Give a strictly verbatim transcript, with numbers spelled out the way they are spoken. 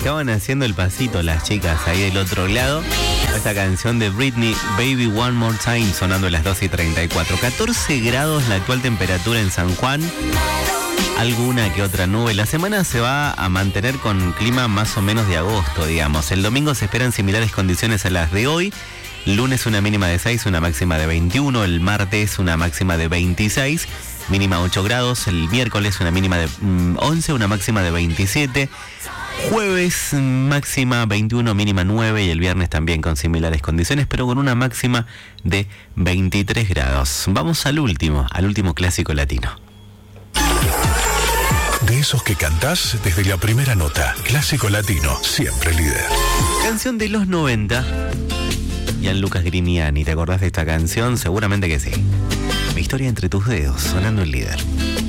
estaban haciendo el pasito las chicas ahí del otro lado. Esta canción de Britney, Baby One More Time, sonando a las doce y treinta y cuatro. catorce grados la actual temperatura en San Juan. Alguna que otra nube. La semana se va a mantener con clima más o menos de agosto, digamos. El domingo se esperan similares condiciones a las de hoy. Lunes una mínima de seis, una máxima de veintiuno. El martes una máxima de veintiséis, mínima ocho grados. El miércoles una mínima de mm, once, una máxima de veintisiete. Jueves máxima veintiuno, mínima nueve, y el viernes también con similares condiciones, pero con una máxima de veintitrés grados. Vamos al último, al último clásico latino. De esos que cantás desde la primera nota. Clásico latino, siempre líder. Canción de los noventa. Gianluca Grignani, ¿te acordás de esta canción? Seguramente que sí. Mi historia entre tus dedos, sonando el líder.